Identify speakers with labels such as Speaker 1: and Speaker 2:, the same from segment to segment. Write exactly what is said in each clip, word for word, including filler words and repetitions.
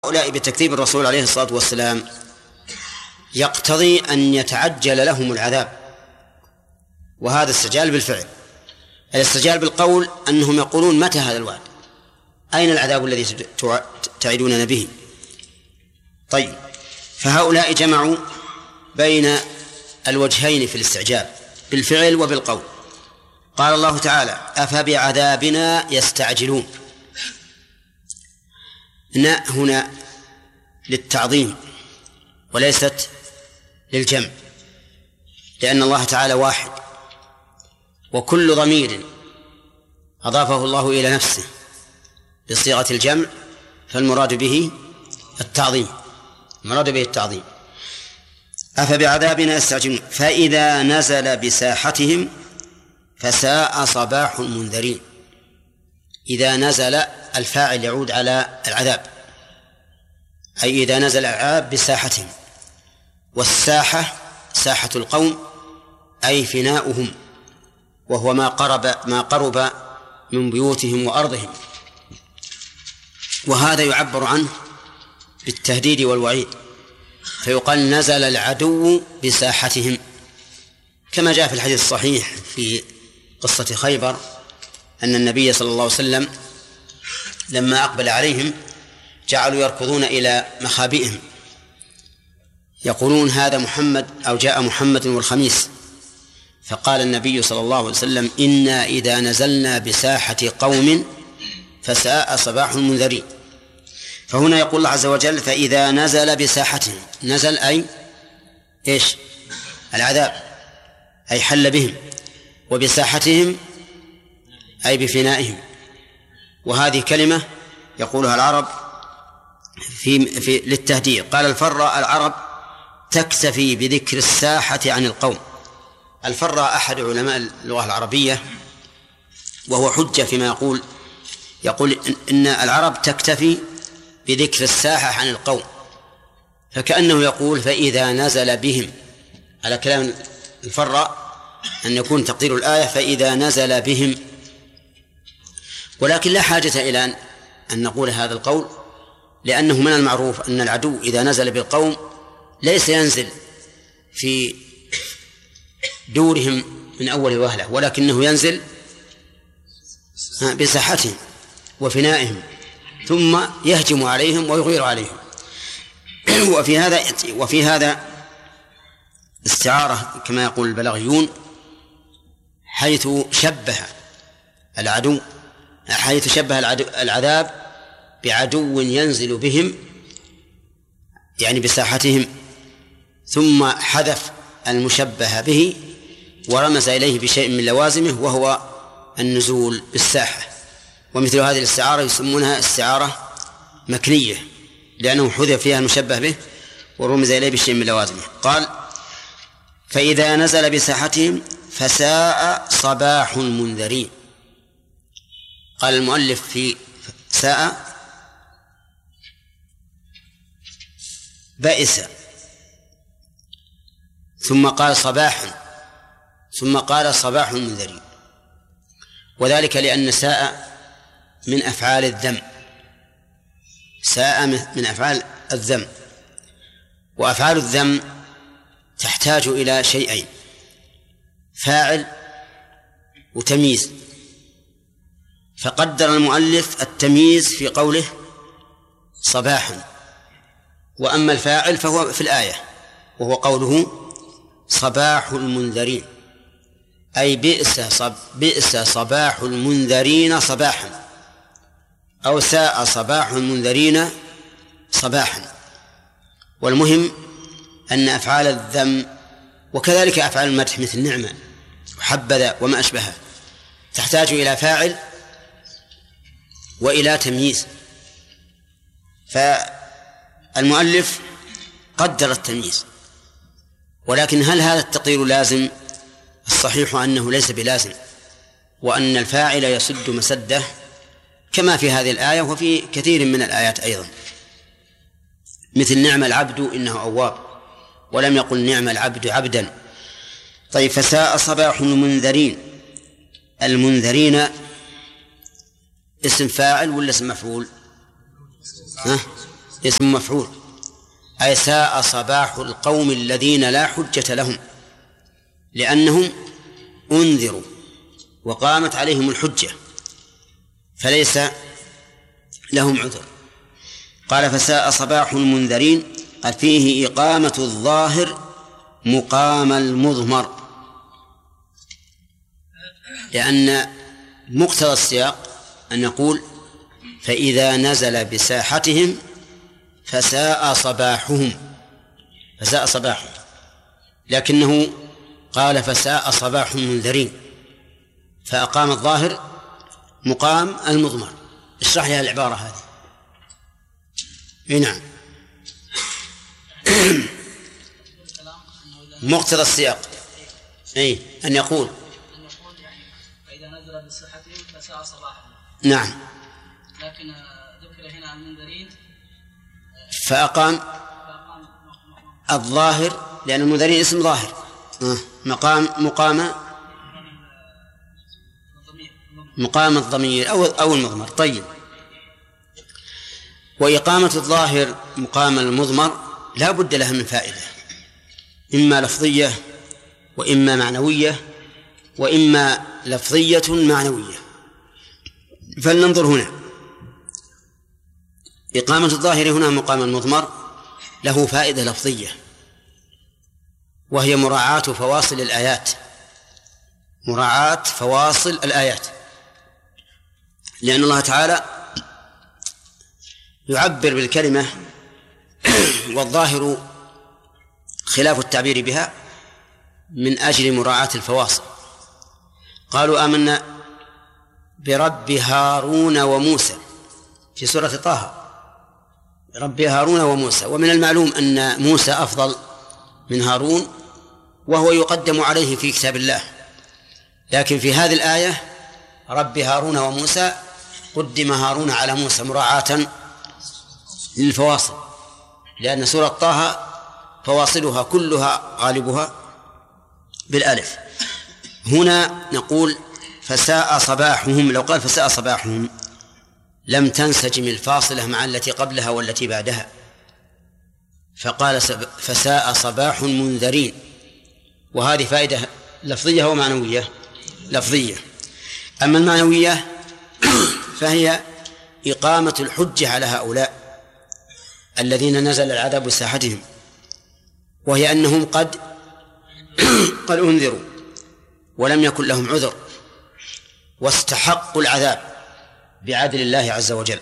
Speaker 1: هؤلاء بتكذيب الرسول عليه الصلاة والسلام يقتضي أن يتعجل لهم العذاب، وهذا استعجال بالفعل. الاستعجال بالقول أنهم يقولون متى هذا الوعد؟ أين العذاب الذي تعدوننا به؟ طيب، فهؤلاء جمعوا بين الوجهين في الاستعجال بالفعل وبالقول. قال الله تعالى: أفبعذابنا يستعجلون. نا هنا للتعظيم وليست للجمع، لأن الله تعالى واحد، وكل ضمير أضافه الله إلى نفسه بصيغة الجمع فالمراد به التعظيم، المراد به التعظيم. أفبعذابنا يستعجلون فإذا نزل بساحتهم فساء صباح المنذرين. إذا نزل الفاعل يعود على العذاب، أي إذا نزل العذاب بساحتهم، والساحة ساحة القوم أي فناؤهم، وهو ما قرب ما قرب من بيوتهم وأرضهم، وهذا يعبر عنه بالتهديد والوعيد، فيقال نزل العدو بساحتهم، كما جاء في الحديث الصحيح في قصة خيبر أن النبي صلى الله عليه وسلم لما أقبل عليهم جعلوا يركضون إلى مخابئهم يقولون هذا محمد أو جاء محمد والخميس، فقال النبي صلى الله عليه وسلم: إنا إذا نزلنا بساحة قوم فساء صباح المنذرين. فهنا يقول الله عز وجل: فإذا نزل بساحتهم، نزل أي إيش؟ العذاب، أي حل بهم، وبساحتهم أي بفنائهم. وهذه كلمة يقولها العرب في, في للتهديد. قال الفراء: العرب تكتفي بذكر الساحة عن القوم. الفراء أحد علماء اللغة العربية، وهو حجة فيما يقول يقول إن العرب تكتفي بذكر الساحة عن القوم، فكأنه يقول فإذا نزل بهم، على كلام الفراء أن يكون تقدير الآية فإذا نزل بهم. ولكن لا حاجة إلى أن نقول هذا القول، لأنه من المعروف أن العدو إذا نزل بالقوم ليس ينزل في دورهم من أول وهلة، ولكنه ينزل بساحتهم وفنائهم ثم يهجم عليهم ويغير عليهم. وفي هذا وفي هذا استعارة كما يقول البلاغيون، حيث شبه العدو حيث شبه العذاب بعدو ينزل بهم، يعني بساحتهم، ثم حذف المشبه به ورمز إليه بشيء من لوازمه وهو النزول بالساحة. ومثل هذه الاستعارة يسمونها استعارة مكنية، لأنه حذف فيها المشبه به ورمز إليه بشيء من لوازمه. قال: فإذا نزل بساحتهم فساء صباح المنذرين. قال المؤلف في ساء بائس، ثم قال صباح، ثم قال صباح المنذرين، وذلك لأن ساء من أفعال الذم، ساء من أفعال الذم، وأفعال الذم تحتاج إلى شيئين: فاعل وتمييز. فقدر المؤلف التمييز في قوله صباحا، وأما الفاعل فهو في الآية وهو قوله صباح المنذرين، أي بئس صب بئس صباح المنذرين صباحا، أو ساء صباح المنذرين صباحا. والمهم أن أفعال الذم وكذلك أفعال المدح مثل نعمة وحبذا وما أشبهها تحتاج إلى فاعل وإلى تمييز. فالمؤلف قدر التمييز، ولكن هل هذا التقدير لازم؟ الصحيح أنه ليس بلازم، وأن الفاعل يسد مسده كما في هذه الآية وفي كثير من الآيات أيضا، مثل نعم العبد إنه أواب، ولم يقل نعم العبد عبدا. طيب، فساء صباح المنذرين. المنذرين اسم فاعل ولا اسم مفعول؟ ها؟ اسم مفعول، أي ساء صباح القوم الذين لا حجة لهم، لأنهم أنذروا وقامت عليهم الحجة فليس لهم عذر. قال فساء صباح المنذرين، قال فيه إقامة الظاهر مقام المضمر، لأن مقتضى السياق أن نقول فإذا نزل بساحتهم فساء صباحهم، فساء صباحهم، لكنه قال فساء صباح المنذرين، فأقام الظاهر مقام المضمر. اشرح لها العبارة هذه. نعم. مقتضى السياق أي أن يقول
Speaker 2: أن يقول يعني فإذا نزل بصحتهم فساء صباحهم.
Speaker 1: نعم.
Speaker 2: لكن ذكر هنا المنذرين
Speaker 1: فأقام الظاهر، لأن المنذرين اسم ظاهر، مقام مقام مقام الضمير أو أو المضمر. طيب، وإقامة الظاهر مقام المضمر لا بد لها من فائدة، إما لفظية وإما معنوية وإما لفظية معنوية. فلننظر هنا. إقامة الظاهر هنا مقام المضمر له فائدة لفظية، وهي مراعاة فواصل الآيات، مراعاة فواصل الآيات، لأن الله تعالى يعبر بالكلمة والظاهر خلاف التعبير بها من أجل مراعاة الفواصل. قالوا آمنا برب هارون وموسى في سورة طه، رب هارون وموسى، ومن المعلوم أن موسى أفضل من هارون وهو يقدم عليه في كتاب الله، لكن في هذه الآية رب هارون وموسى قدم هارون على موسى مراعاة للفواصل، لأن سورة طه فواصلها كلها غالبها بالألف. هنا نقول فساء صباحهم، لو قال فساء صباحهم لم تنسجم الفاصلة مع التي قبلها والتي بعدها، فقال فساء صباح منذرين، وهذه فائدة لفظية ومعنوية. لفظية. أما المعنوية فهي إقامة الحجة على هؤلاء الذين نزل العذاب بساحتهم، وهي أنهم قد قد أنذروا ولم يكن لهم عذر واستحقوا العذاب بعدل الله عز وجل.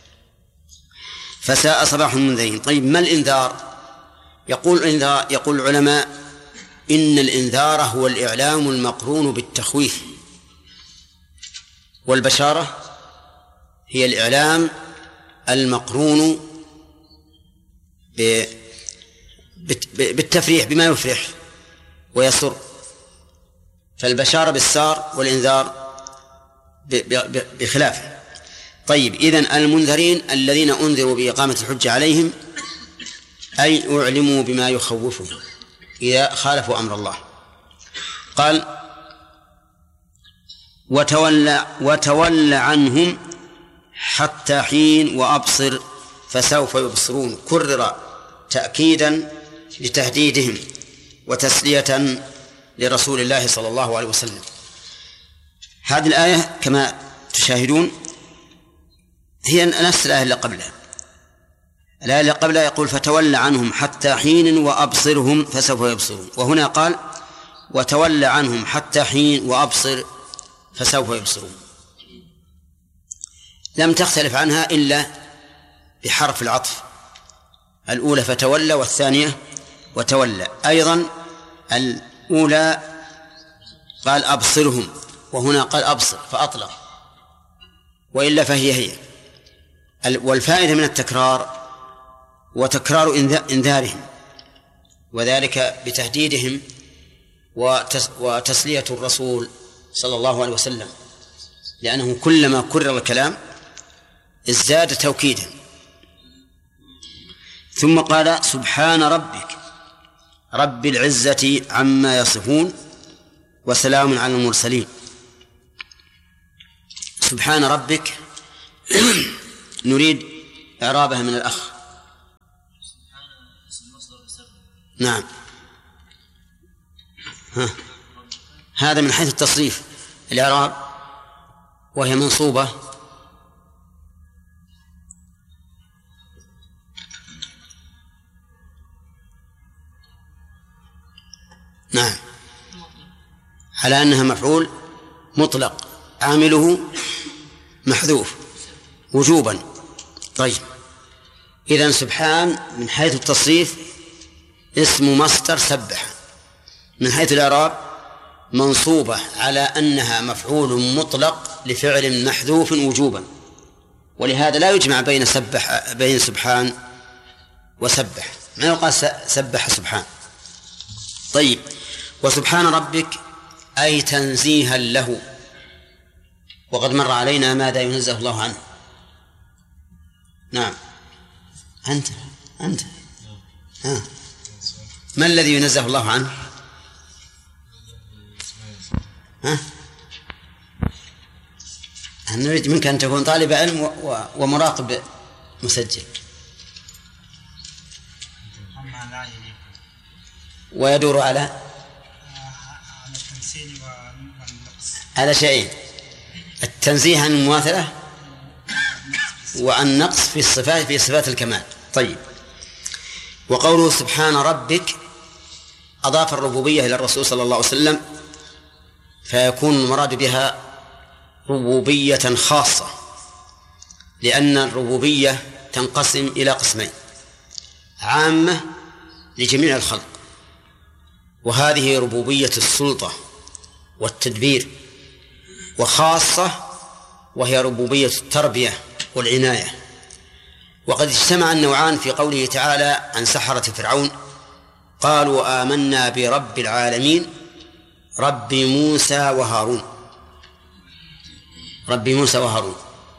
Speaker 1: فساء صباح المنذرين. طيب، ما الإنذار؟ يقول الإنذار يقول العلماء إن الإنذار هو الإعلام المقرون بالتخويف، والبشارة هي الإعلام المقرون بالتفريح بما يفرح ويسر، فالبشارة بالسار والإنذار بخلافه. طيب، إذن المنذرين الذين أنذروا بإقامة الحجة عليهم أي أعلموا بما يخوفهم إذا خالفوا أمر الله. قال وتولى, وتولى عنهم حتى حين وأبصر فسوف يبصرون، كرر تأكيدا لتهديدهم وتسلية لرسول الله صلى الله عليه وسلم. هذه الآية كما تشاهدون هي نفس الآية اللي قبلها. الآية اللي قبلها يقول فتولى عنهم حتى حين وأبصرهم فسوف يبصرون، وهنا قال وتولى عنهم حتى حين وأبصر فسوف يبصرون. لم تختلف عنها إلا بحرف العطف، الأولى فتولى والثانية وتولى. أيضا الأولى قال أبصرهم وهنا قال أبصر فأطلق، وإلا فهي هي. والفائدة من التكرار وتكرار إنذارهم، وذلك بتهديدهم وتسلية الرسول صلى الله عليه وسلم، لأنه كلما كرر الكلام ازداد توكيدا. ثم قال سبحان ربك رب العزة عما يصفون وسلام على المرسلين. سبحان ربك نريد إعرابها من الأخ نعم. ها. هذا من حيث التصريف الإعراب، وهي منصوبة نعم على أنها مفعول مطلق عامله محذوف وجوبا. طيب، إذن سبحان من حيث التصريف اسم مصدر سبح، من حيث الإعراب منصوبة على أنها مفعول مطلق لفعل محذوف وجوبا، ولهذا لا يجمع بين سبح بين سبحان وسبح، ما يقال سبح سبحان. طيب، وسبحان ربك أي تنزيها له، وقد مر علينا ماذا ينزه الله عنه. نعم. أنت أنت ها. ما الذي ينزه الله عنه؟ ها؟ نريد منك أن تكون طالب علم ومراقب مسجل، ويدور على على شيئين: التنزيه عن المماثلة وعن نقص في الصفات في صفات الكمال. طيب، وقوله سبحان ربك أضاف الربوبية إلى الرسول صلى الله عليه وسلم، فيكون المراد بها ربوبية خاصة، لأن الربوبية تنقسم إلى قسمين: عامة لجميع الخلق، وهذه ربوبية السلطة والتدبير، وخاصة وهي ربوبية التربية والعناية. وقد اجتمع النوعان في قوله تعالى عن سحرة فرعون: قالوا آمنا برب العالمين رب موسى وهارون. رب موسى وهارون،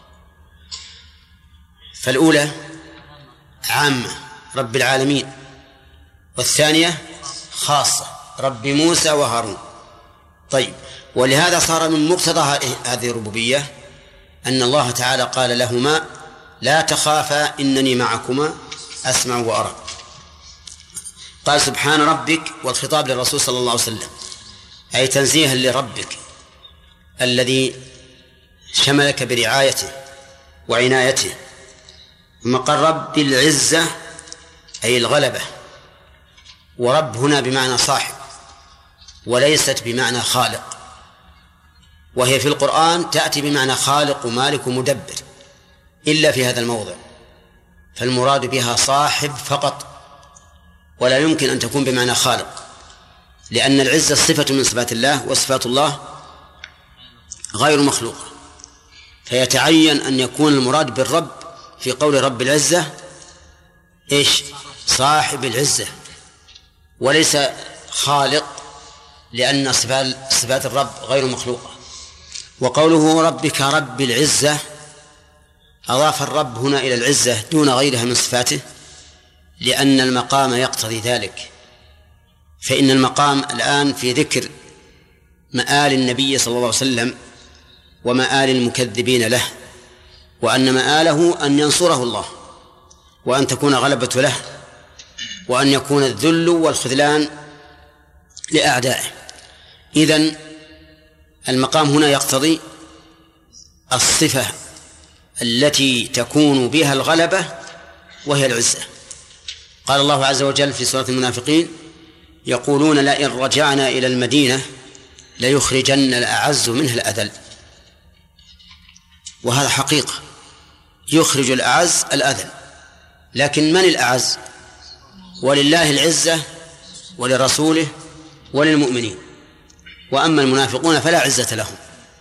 Speaker 1: فالأولى عامة رب العالمين، والثانية خاصة رب موسى وهارون. طيب، ولهذا صار من مقتضى هذه الربوبية أن الله تعالى قال لهما: لا تخافا إنني معكما أسمع وأرى. قال سبحان ربك، والخطاب للرسول صلى الله عليه وسلم، أي تنزيها لربك الذي شملك برعايته وعنايته. ثم قال رب العزة أي الغلبة، ورب هنا بمعنى صاحب وليست بمعنى خالق، وهي في القرآن تأتي بمعنى خالق ومالك ومدبر إلا في هذا الموضع، فالمراد بها صاحب فقط، ولا يمكن أن تكون بمعنى خالق، لأن العزة صفة من صفات الله، وصفات الله غير مخلوقة، فيتعين أن يكون المراد بالرب في قول رب العزة إيش؟ صاحب العزة، وليس خالق، لأن صفات الرب غير مخلوقة. وقوله ربك رب العزة أضاف الرب هنا إلى العزة دون غيرها من صفاته، لأن المقام يقتضي ذلك. فإن المقام الآن في ذكر مآل النبي صلى الله عليه وسلم ومآل المكذبين له، وأن مآله أن ينصره الله، وأن تكون غلبة له، وأن يكون الذل والخذلان لأعدائه. إذن المقام هنا يقتضي الصفة التي تكون بها الغلبة، وهي العزة. قال الله عز وجل في سورة المنافقين: يقولون لئن رجعنا إلى المدينة ليخرجن الأعز منها الأذل. وهذا حقيقة، يخرج الأعز الأذل، لكن من الأعز؟ ولله العزة ولرسوله وللمؤمنين، وأما المنافقون فلا عزة لهم.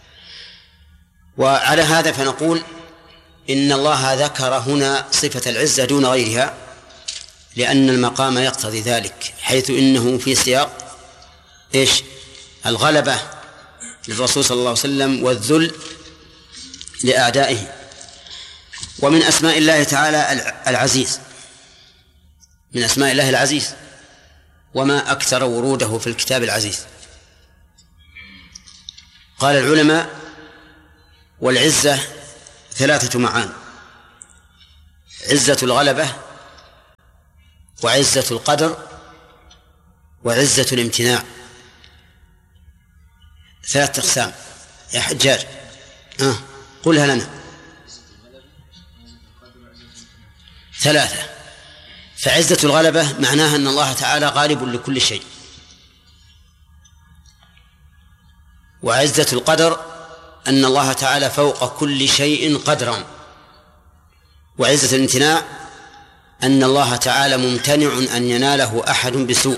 Speaker 1: وعلى هذا فنقول إن الله ذكر هنا صفة العزة دون غيرها، لأن المقام يقتضي ذلك، حيث إنه في سياق إيش؟ الغلبة للرسول صلى الله عليه وسلم والذل لأعدائه. ومن أسماء الله تعالى العزيز، من أسماء الله العزيز، وما أكثر وروده في الكتاب العزيز. قال العلماء: والعزة ثلاثة معان: عزة الغلبة، وعزة القدر، وعزة الامتناع ثلاثة أقسام. يا حجاج آه. قلها لنا. ثلاثة. فعزة الغلبة معناها أن الله تعالى غالب لكل شيء، وعزة القدر أن الله تعالى فوق كل شيء قدرا، وعزة الامتناع أن الله تعالى ممتنع أن يناله أحد بسوء.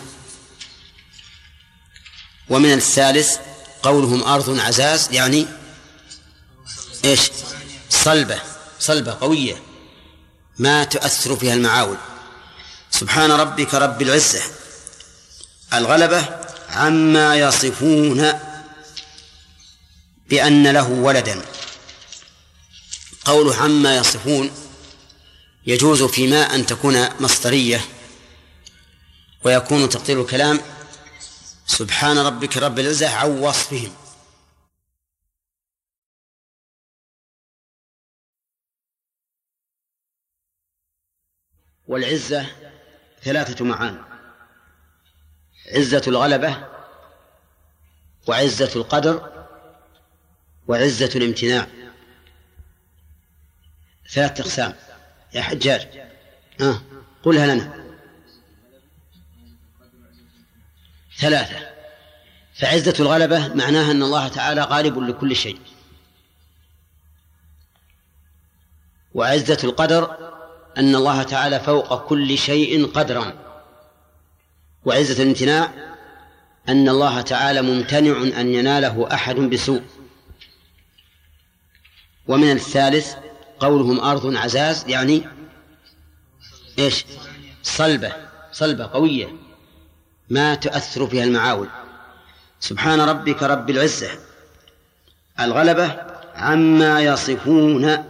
Speaker 1: ومن الثالث قولهم أرض عزاز، يعني إيش؟ صلبة، صلبة قوية ما تؤثر فيها المعاول. سبحان ربك رب العزة الغلبة عما يصفون بأن له ولدا. قوله عما يصفون يجوز فيما أن تكون مصدرية، ويكون تقدير الكلام سبحان ربك رب العزة عن وصفهم. والعزة ثلاثة معاني: عزة الغلبة، وعزة القدر، وعزة الامتناع. ثلاثة أقسام. يا حجاج آه. قلها لنا. ثلاثة. فعزة الغلبة معناها أن الله تعالى غالب لكل شيء، وعزة القدر أن الله تعالى فوق كل شيء قدرا، وعزة الامتناع أن الله تعالى ممتنع أن يناله أحد بسوء. ومن الثالث قولهم أرض عزاز، يعني إيش؟ صلبة، صلبة قوية ما تؤثر فيها المعاول. سبحان ربك رب العزة الغلبة عما يصفون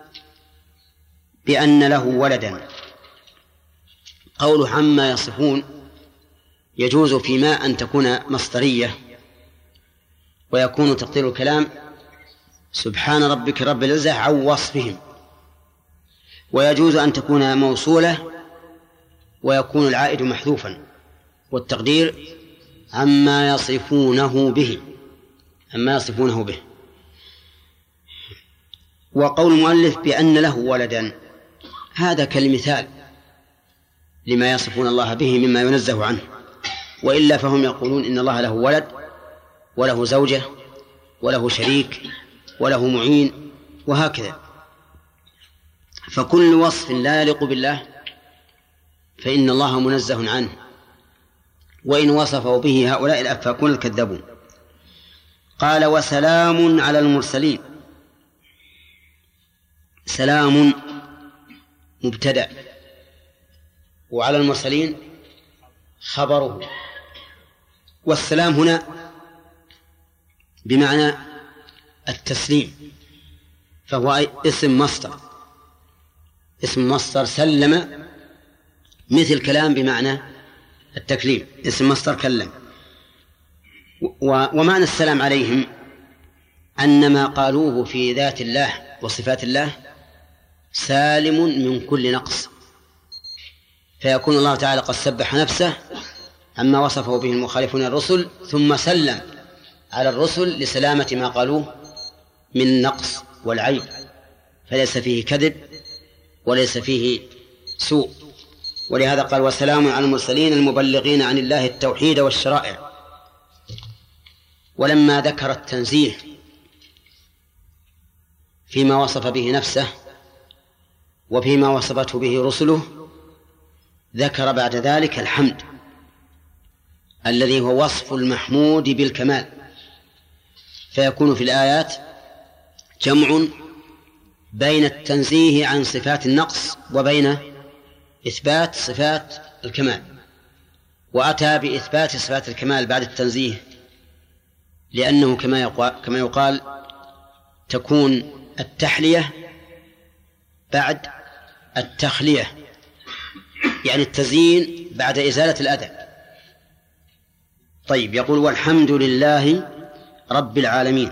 Speaker 1: بأن له ولدا. قول عما يصفون يجوز فيما أن تكون مصدرية، ويكون تقدير الكلام سبحان ربك رب العزة عن وصفهم. ويجوز أن تكون موصولة ويكون العائد محذوفا، والتقدير عما يصفونه به، عما يصفونه به. وقول المؤلف بأن له ولدا هذا كالمثال لما يصفون الله به مما ينزه عنه، وإلا فهم يقولون إن الله له ولد وله زوجة وله شريك وله معين وهكذا. فكل وصف لا يليق بالله فإن الله منزه عنه، وإن وصفوا به هؤلاء الأفاكون الكذابون. قال وسلام على المرسلين. سلام مبتدأ، وعلى المرسلين خبره. والسلام هنا بمعنى التسليم، فهو اسم مصدر، اسم مصدر سلم، مثل كلام بمعنى التكليم، اسم مصدر كلم. ومعنى السلام عليهم أن ما قالوه في ذات الله وصفات الله سالم من كل نقص، فيكون الله تعالى قد سبح نفسه عما وصفه به المخالفون الرسل، ثم سلم على الرسل لسلامة ما قالوه من النقص والعيب، فليس فيه كذب وليس فيه سوء. ولهذا قال وسلام على المرسلين المبلغين عن الله التوحيد والشرائع. ولما ذكر التنزيه فيما وصف به نفسه وفيما وصفته به رسله، ذكر بعد ذلك الحمد الذي هو وصف المحمود بالكمال، فيكون في الآيات جمع بين التنزيه عن صفات النقص وبين إثبات صفات الكمال. وأتى بإثبات صفات الكمال بعد التنزيه، لأنه كما يقال, كما يقال تكون التحلية بعد التخلية، يعني التزيين بعد إزالة الأذى. طيب، يقول والحمد لله رب العالمين.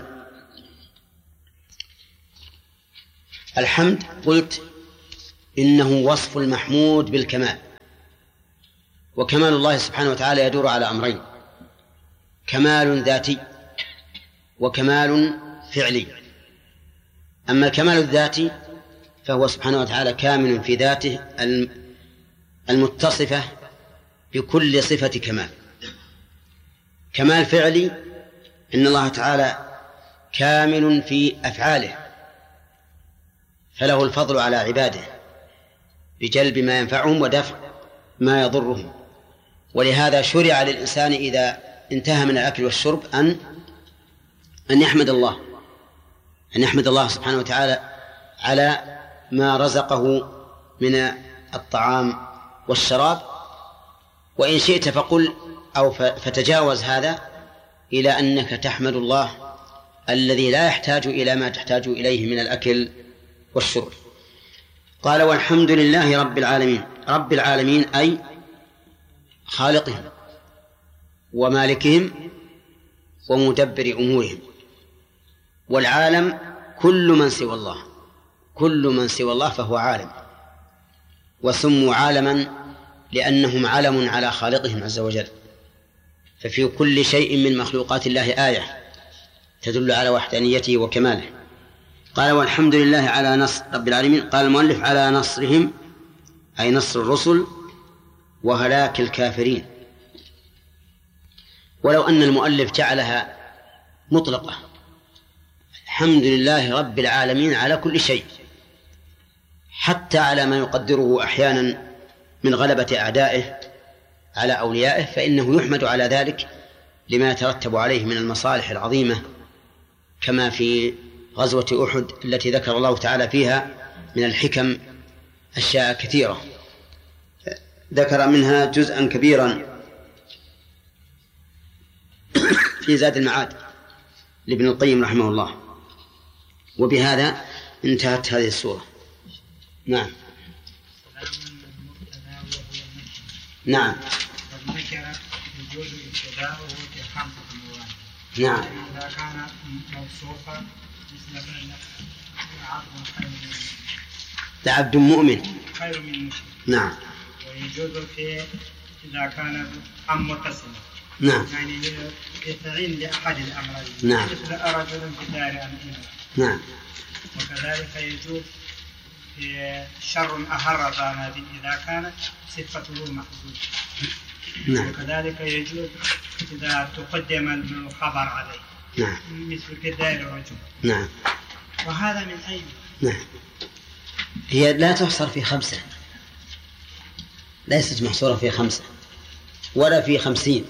Speaker 1: الحمد قلت إنه وصف المحمود بالكمال، وكمال الله سبحانه وتعالى يدور على أمرين: كمال ذاتي وكمال فعلي. أما الكمال الذاتي فهو سبحانه وتعالى كامل في ذاته المتصفة بكل صفة كمال. كمال فعلي إن الله تعالى كامل في أفعاله، فله الفضل على عباده بجلب ما ينفعهم ودفع ما يضرهم. ولهذا شرع للإنسان إذا انتهى من الأكل والشرب أن أن يحمد الله أن يحمد الله سبحانه وتعالى على ما رزقه من الطعام والشراب. وإن شئت فقل أو فتجاوز هذا إلى أنك تحمد الله الذي لا يحتاج إلى ما تحتاج إليه من الأكل والشرب. قال: والحمد لله رب العالمين. رب العالمين أي خالقهم ومالكهم ومدبر أمورهم. والعالم كل من سوى الله، كل من سوى الله فهو عالم. وسموا عالما لأنهم علم على خالقهم عز وجل. ففي كل شيء من مخلوقات الله آية تدل على وحدانيته وكماله. قال: والحمد لله على نصر رب العالمين. قال المؤلف: على نصرهم أي نصر الرسل وهلاك الكافرين. ولو أن المؤلف جعلها مطلقة: الحمد لله رب العالمين على كل شيء، حتى على ما يقدره أحيانا من غلبة أعدائه على أوليائه، فإنه يحمد على ذلك لما يترتب عليه من المصالح العظيمة، كما في غزوة أحد التي ذكر الله تعالى فيها من الحكم أشياء كثيرة، ذكر منها جزءا كبيرا في زاد المعاد لابن القيم رحمه الله. وبهذا انتهت هذه السورة. نعم نعم
Speaker 3: يجوز ابتداؤه في خمسة مواد.
Speaker 1: نعم.
Speaker 3: إذا كان موصوفا مثل عبد خير من
Speaker 1: عبد مؤمن
Speaker 3: خير من مشرك.
Speaker 1: نعم.
Speaker 3: ويجوز في إذا كان أم متصل.
Speaker 1: نعم.
Speaker 3: يعني يستعين لأحد الأمرين.
Speaker 1: نعم.
Speaker 3: مثل رجل في دار أمينة.
Speaker 1: نعم.
Speaker 3: وكذلك يجوز في شر أهر ظانات إذا كانت صفته محدودة.
Speaker 1: نعم.
Speaker 3: وكذلك يجوز إذا تقدم الخبر عليه.
Speaker 1: نعم.
Speaker 3: مثل كدار الرجل.
Speaker 1: نعم.
Speaker 3: وهذا من أين؟
Speaker 1: نعم. هي لا تحصر في خمسة، ليست محصورة في خمسة ولا في خمسين.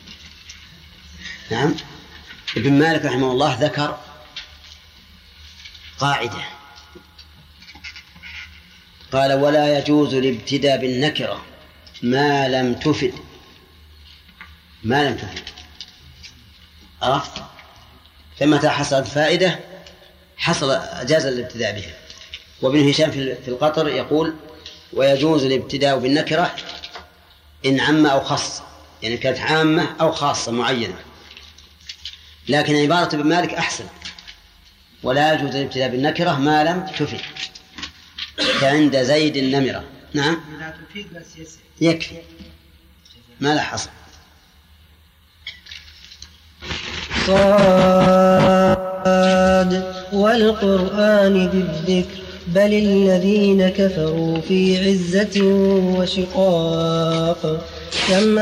Speaker 1: نعم. ابن مالك رحمه الله ذكر قاعدة قال: ولا يجوز الابتداء بالنكرة ما لم تفد. ما لم تفد عرفت؟ فمتى حصلت فائدة حصل جاز الابتداء بها. وابن هشام في القطر يقول: ويجوز الابتداء بالنكرة إن عم أو خص، يعني كانت عامة أو خاصة معينة. لكن عبارة ابن مالك أحسن: ولا يجوز الابتداء بالنكرة ما لم تفد، كعند زيد النمرة. نعم.
Speaker 3: لا تفيد بس يسر.
Speaker 1: يكفي ما لا حصر.
Speaker 4: صاد والقرآن بالذكر بل الذين كفروا في عزة وشقاق.